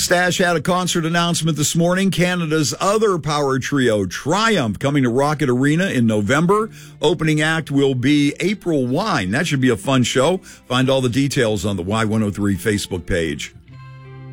Stash had a concert announcement this morning. Canada's other power trio, Triumph, coming to Rocket Arena in November. Opening act will be April Wine. That should be a fun show. Find all the details on the Y103 Facebook page.